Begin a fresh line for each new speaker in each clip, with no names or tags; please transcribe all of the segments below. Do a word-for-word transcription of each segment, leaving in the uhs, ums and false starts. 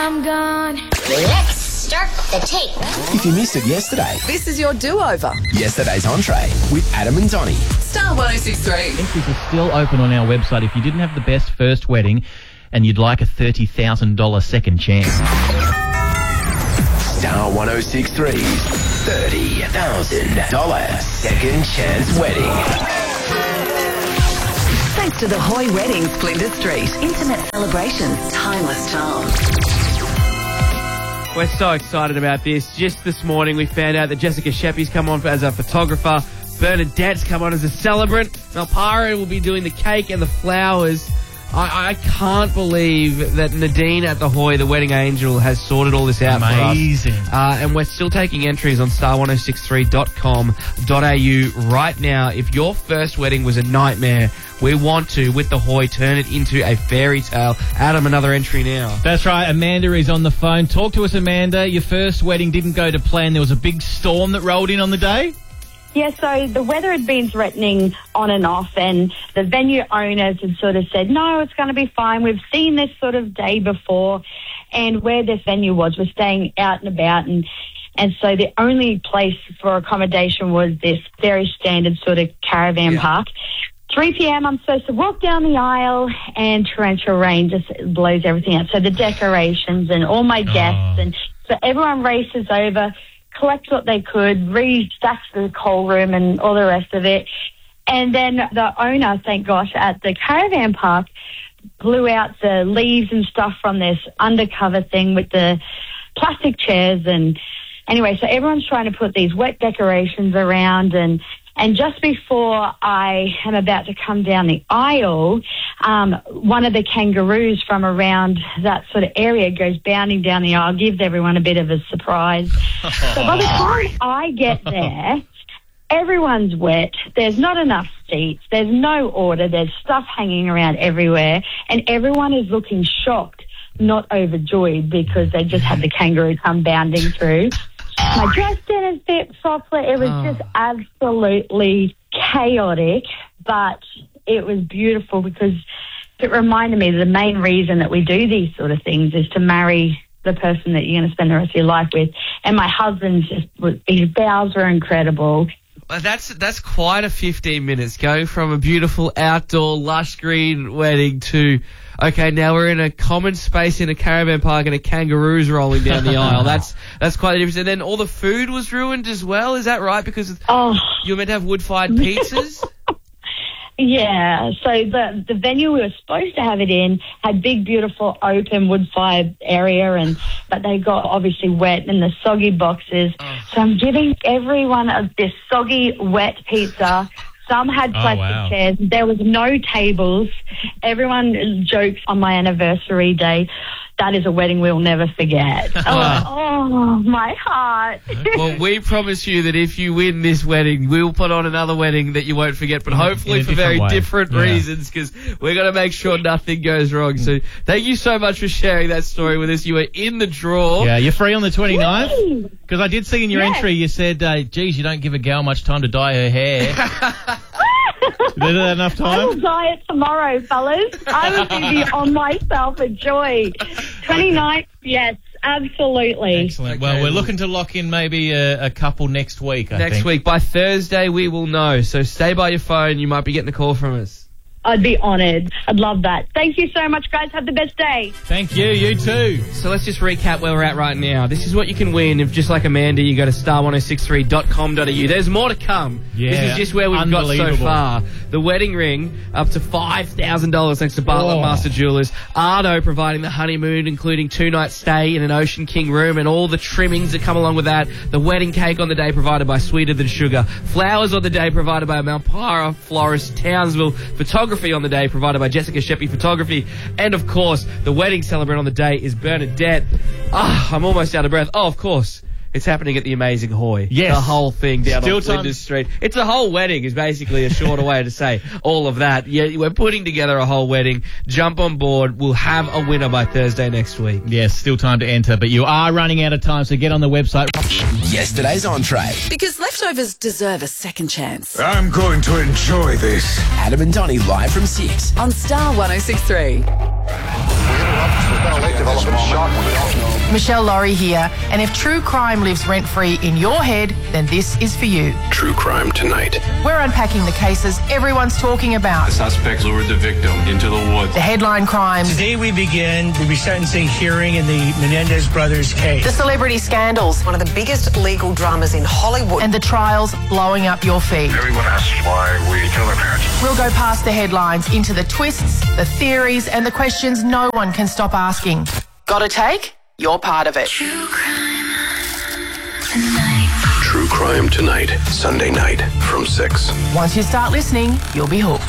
I'm gone. Let's start the tape.
If you missed it yesterday,
This is your do-over.
yesterday's entree with Adam and Donnie.
Star one oh six three.
Entries are still open on our website if you didn't have the best first wedding and you'd like a thirty thousand dollars second chance.
Star one oh six three's thirty thousand dollars second chance wedding.
Thanks to the Hoy Weddings, Flinders Street. Intimate celebrations, timeless charms.
We're so excited about this. Just this morning we found out that Jessica Sheppy's come on as a photographer. Bernadette's come on as a celebrant. Malpara will be doing the cake and the flowers. I, I can't believe that Nadine at the Hoy, the wedding angel, has sorted all this out
Amazing.
for us. Uh, and we're still taking entries on star one oh six three dot com dot a u right now. If your first wedding was a nightmare, we want to, with the Hoy, turn it into a fairy tale. Adam, another entry now.
That's right. Amanda is on the phone. Talk to us, Amanda. Your first wedding didn't go to plan. There was a big storm that rolled in on the day?
Yeah, so the weather had been threatening on and off, and the venue owners had sort of said, no, it's going to be fine. We've seen this sort of day before, and where this venue was, we're staying out and about, and and so the only place for accommodation was this very standard sort of caravan
Yeah.
park. three p.m. I'm supposed to walk down the aisle, and torrential rain just blows everything out. So the decorations and all my guests, and so everyone races over, collect what they could, restack the coal room and all the rest of it. And then the owner, thank gosh, at the caravan park blew out the leaves and stuff from this undercover thing with the plastic chairs. And anyway, so everyone's trying to put these wet decorations around, and And just before I am about to come down the aisle, um, one of the kangaroos from around that sort of area goes bounding down the aisle, gives everyone a bit of a surprise. So by the time I get there, everyone's wet. There's not enough seats. There's no order. There's stuff hanging around everywhere. And everyone is looking shocked, not overjoyed, because they just had the kangaroo come bounding through. My dress didn't fit properly. It was
Oh.
just absolutely chaotic, but it was beautiful because it reminded me that the main reason that we do these sort of things is to marry the person that you're going to spend the rest of your life with. And my husband just, his vows were incredible.
Well, that's that's quite a fifteen minutes, going from a beautiful outdoor lush green wedding to, okay, now we're in a common space in a caravan park and a kangaroo's rolling down the aisle. That's that's quite a difference. And then all the food was ruined as well, is that right? Because
Oh,
you were meant to have wood-fired pizzas?
yeah. So the the venue we were supposed to have it in had big, beautiful, open wood-fired area, and but they got obviously wet in the soggy boxes.
Oh.
So I'm giving everyone a, this soggy, wet pizza. Some had plastic
wow.
chairs. There was no tables. Everyone jokes on my anniversary day, that is a wedding we'll never forget. oh, oh, my heart.
Well, we promise you that if you win this wedding, we'll put on another wedding that you won't forget, but
In a-
hopefully
in a
for very
different way.
different
Yeah.
reasons, because we're going to make sure nothing goes wrong. So thank you so much for sharing that story with us. You were in the draw.
Yeah, you're free on the twenty-ninth?
Whee!
Because I did see in your
Yes.
entry you said, uh, geez, you don't give a gal much time to dye her hair. Is that enough
I will
time?
dye it tomorrow, fellas. I was going to be on myself a joy. twenty-ninth, yes, absolutely.
Excellent.
Okay,
Well, we're
well-
looking to lock in maybe a, a couple next week, I
Next
think.
week. By Thursday, we will know. So stay by your phone. You might be getting a call from us.
I'd be honoured. I'd love that. Thank you so much, guys. Have the best day.
Thank you. You too.
So let's just recap where we're at right now. This is what you can win if, just like Amanda, you go to star one oh six three dot com dot a u. There's more to come.
Yeah,
This is just where we've got so
unbelievable.
far. The wedding ring, up to five thousand dollars thanks to Bartlett
Oh.
Master Jewelers. Ardo providing the honeymoon, including two-night stay in an Ocean King room and all the trimmings that come along with that. The wedding cake on the day provided by Sweeter Than Sugar. Flowers on the day provided by Malpara Florist Townsville. Photography on the day provided by Jessica Sheppy Photography. And, of course, the wedding celebrant on the day is Bernadette. Ah, I'm almost out of breath. Oh, of course. It's happening at the Amazing Hoy.
Yes.
The whole thing down
Still
on
time-
Flinders Street. It's a whole wedding is basically a shorter way to say all of that. Yeah, we're putting together a whole wedding. Jump on board. We'll have a winner by Thursday next week.
Yes, still time to enter, but you are running out of time, so get on the website.
Yesterday's entree.
Because leftovers deserve a second chance.
I'm going to enjoy this.
Adam and Donnie live from six.
On Star one oh six three.
Michelle Laurie here, and if true crime lives rent-free in your head, then this is for you.
True Crime Tonight.
We're unpacking the cases everyone's talking about.
The suspect lured the victim into the woods.
The headline crimes.
Today we begin the resentencing hearing in the Menendez brothers case.
The celebrity scandals.
One of the biggest legal dramas in Hollywood.
And the trials blowing up your feed.
Everyone asks why we kill their parents.
We'll go past the headlines into the twists, the theories, and the questions no one can stop asking. Got a take? You're part of it.
True crime tonight.
True Crime Tonight, Sunday night from six.
Once you start listening, you'll be hooked.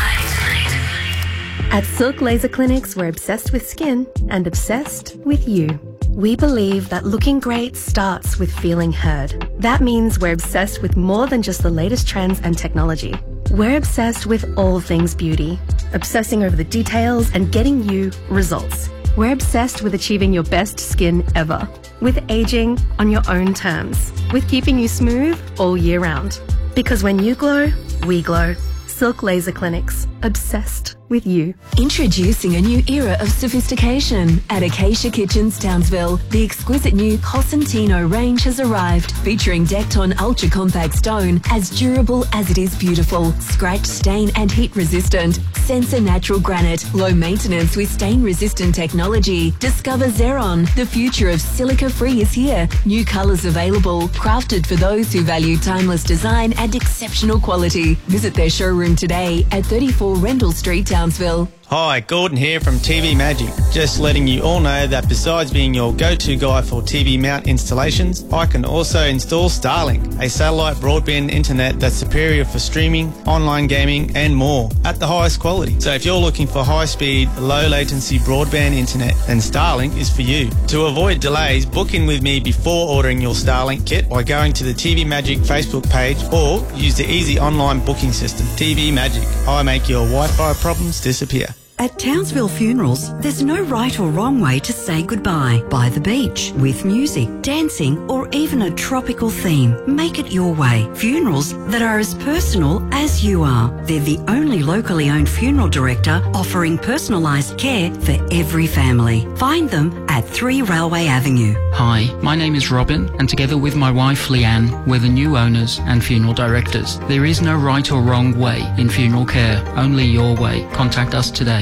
At Silk Laser Clinics, we're obsessed with skin and obsessed with you. We believe that looking great starts with feeling heard. That means we're obsessed with more than just the latest trends and technology. We're obsessed with all things beauty, obsessing over the details and getting you results. We're obsessed with achieving your best skin ever, with aging on your own terms, with keeping you smooth all year round. Because when you glow, we glow. Silk Laser Clinics, obsessed with you.
Introducing a new era of sophistication at Acacia Kitchens, Townsville. The exquisite new Cosentino range has arrived, featuring decked-on ultra-compact stone, as durable as it is beautiful, scratch, stain and heat resistant. Sensor natural granite, low maintenance with stain-resistant technology. Discover Xeron, the future of silica-free is here. New colours available, crafted for those who value timeless design and exceptional quality. Visit their showroom today at thirty-four Rendell Street, Townsville.
Hi, Gordon here from T V Magic. Just letting you all know that besides being your go-to guy for T V mount installations, I can also install Starlink, a satellite broadband internet that's superior for streaming, online gaming and more at the highest quality. So if you're looking for high-speed, low-latency broadband internet, then Starlink is for you. To avoid delays, book in with me before ordering your Starlink kit by going to the T V Magic Facebook page or use the easy online booking system. T V Magic. I make your Wi-Fi problems disappear.
At Townsville Funerals, there's no right or wrong way to say goodbye. By the beach, with music, dancing, or even a tropical theme. Make it your way. Funerals that are as personal as you are. They're the only locally owned funeral director offering personalised care for every family. Find them at three Railway Avenue.
Hi, my name is Robin, and together with my wife Leanne, we're the new owners and funeral directors. There is no right or wrong way in funeral care, only your way. Contact us today.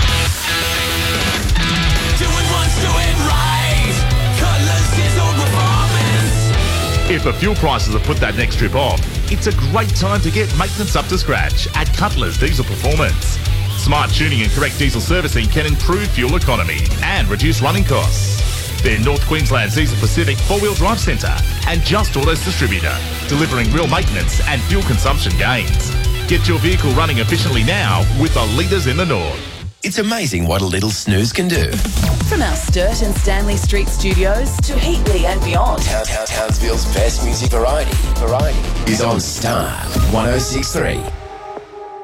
If the fuel prices have put that next trip off, it's a great time to get maintenance up to scratch at Cutler's Diesel Performance. Smart tuning and correct diesel servicing can improve fuel economy and reduce running costs. They're North Queensland's Diesel Pacific four-wheel drive centre and Just Autos distributor, delivering real maintenance and fuel consumption gains. Get your vehicle running efficiently now with the leaders in the North.
It's amazing what a little snooze can do.
From our Sturt and Stanley Street studios to Heatley and beyond.
Town, Town, Townsville's best music variety, variety is on Star one oh six point three.